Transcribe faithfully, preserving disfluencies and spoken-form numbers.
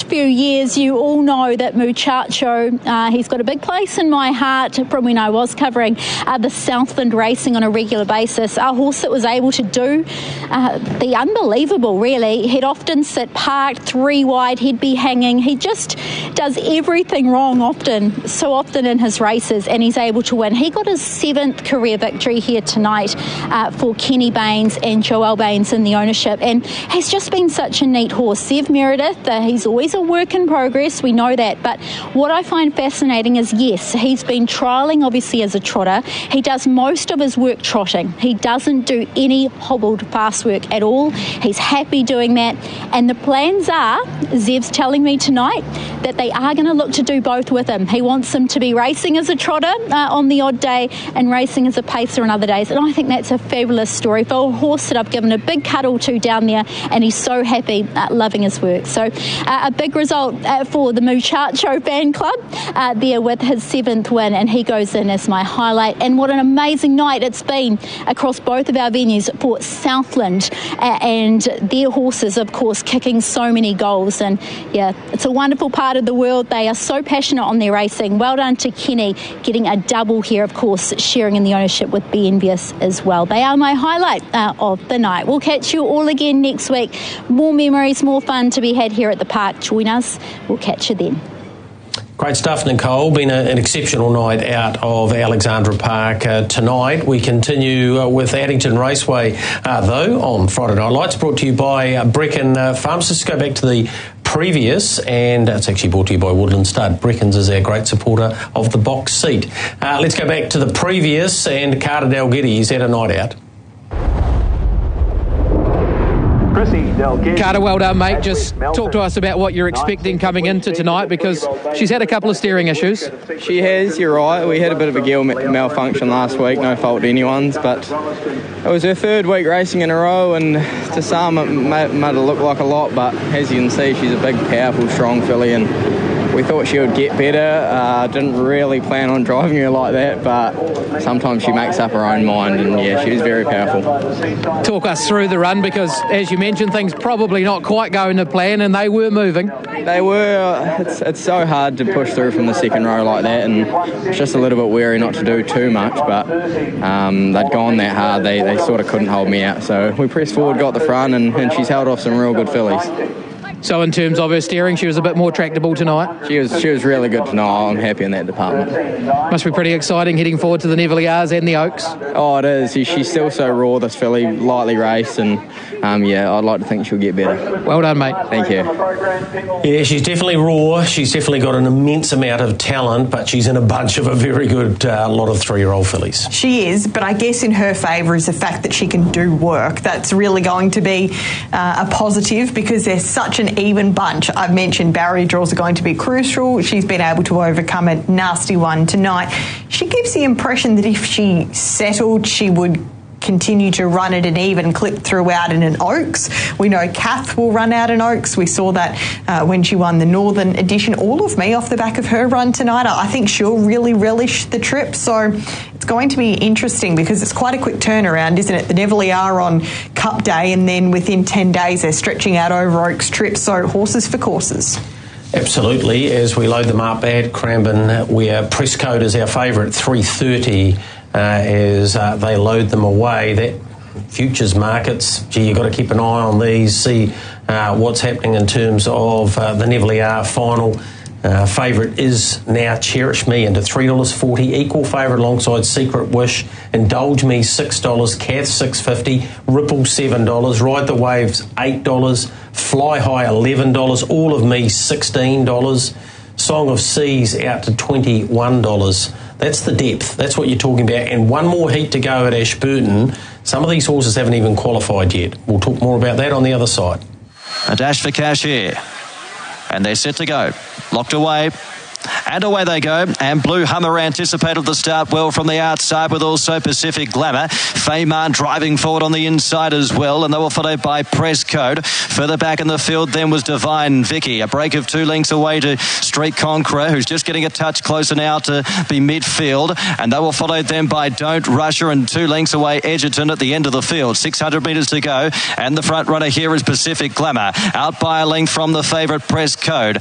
few years, you all know that Muchacho, uh, he's got a big place in my heart from when I was covering uh, the Southland racing on a regular basis. A horse that was able to do uh, the unbelievable, really. He'd often sit parked, three wide, he'd be hanging. He just does everything wrong often, so often in his races, and he's able to win. He got his seventh career victory here tonight uh, for Kenny Baines and Joel Baines in the ownership, and he's just been such a neat horse. Zev Meredith, uh, he's always a work in progress, we know that, but what I find fascinating is, yes, he's been trialling obviously as a trotter. He does most of his work trotting. He doesn't do any hobbled fast work at all. He's happy doing that, and the plans are, Zev's telling me tonight, that they are going to look to do both with him. He wants him to be racing as a trotter uh, on the odd day and racing as a pacer on other days, and I think that's a fabulous story for a horse that I've given a big cuddle to down there, and he's so happy, uh, loving his work. So uh, a big result uh, for the Muchacho fan club uh, there with his seventh win, and he goes in as my highlight. And what an amazing night it's been across both of our venues for Southland uh, and their horses, of course, kicking so many goals. And yeah, it's a wonderful part of the world. They are so passionate on their racing. Well done to Kenny, getting a double here, of course, sharing in the ownership with B Envious as well. They are my highlight uh, of the night. We'll catch you all again next week. More memories, more fun to be had here at the park. Join us. We'll catch you then. Great stuff, Nicole. Been a, an exceptional night out of Alexandra Park uh, tonight. We continue uh, with Addington Raceway, uh, though, on Friday Night Lights, brought to you by uh, Brecon uh, Farms. Let's go back to the previous, and it's actually brought to you by Woodland Stud. Brecons is our great supporter of the box seat. Uh, let's go back to the previous, and Carter Dalgety, he's had a night out. Carter, well done, mate. Just talk to us about what you're expecting coming into tonight, because she's had a couple of steering issues. She has, you're right. We had a bit of a gear malfunction last week, no fault to anyone's, but it was her third week racing in a row, and to some it might, might have looked like a lot, but as you can see, she's a big, powerful, strong filly, and we thought she would get better. Uh, didn't really plan on driving her like that, but sometimes she makes up her own mind, and yeah, she was very powerful. Talk us through the run, because as you mentioned, things probably not quite going to plan, and they were moving. They were. It's, it's so hard to push through from the second row like that, and it's just a little bit wary not to do too much, but um, they'd gone that hard, they, they sort of couldn't hold me out. So we pressed forward, got the front, and, and she's held off some real good fillies. So in terms of her steering, she was a bit more tractable tonight? She was she was really good tonight. I'm happy in that department. Must be pretty exciting heading forward to the Nevillears and the Oaks. Oh, it is. She's still so raw, this filly, lightly raced, and um, yeah, I'd like to think she'll get better. Well done, mate. Thank you. Yeah, she's definitely raw. She's definitely got an immense amount of talent, but she's in a bunch of a very good uh, lot of three-year-old fillies. She is, but I guess in her favour is the fact that she can do work. That's really going to be uh, a positive, because there's such an even bunch. I've mentioned barrier draws are going to be crucial. She's been able to overcome a nasty one tonight. She gives the impression that if she settled, she would continue to run at an even clip throughout in an Oaks. We know Kath will run out in Oaks. We saw that uh, when she won the Northern Edition. All of me off the back of her run tonight. I think she'll really relish the trip. So it's going to be interesting, because it's quite a quick turnaround, isn't it? The Neville are on Cup Day, and then within ten days they're stretching out over Oaks trip. So horses for courses. Absolutely. As we load them up at Cranbourne, where press code is our favourite, three thirty. Uh, as uh, they load them away. That futures markets, gee, you've got to keep an eye on these, see uh, what's happening in terms of uh, the Neville final. Uh, favourite is now Cherish Me into three dollars forty, equal favourite alongside Secret Wish, Indulge Me six dollars, Kath six dollars fifty, Ripple seven dollars, Ride the Waves eight dollars, Fly High eleven dollars, All of Me sixteen dollars, Song of Seas out to twenty-one dollars. That's the depth. That's what you're talking about. And one more heat to go at Ashburton. Some of these horses haven't even qualified yet. We'll talk more about that on the other side. A dash for cash here. And they're set to go. Locked away. And away they go. And Blue Hummer anticipated the start well from the outside, with also Pacific Glamour. Fayman driving forward on the inside as well, and they were followed by Press Code. Further back in the field then was Divine Vicky. A break of two lengths away to Street Conqueror, who's just getting a touch closer now to be midfield. And they were followed then by Don't Rush Her, and two lengths away Edgerton at the end of the field. six hundred metres to go. And the front runner here is Pacific Glamour. Out by a length from the favourite Press Code.